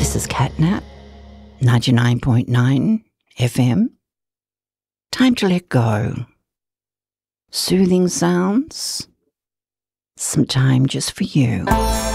This is Catnap, 99.9 FM. Time to let go. Soothing sounds. Some time just for you.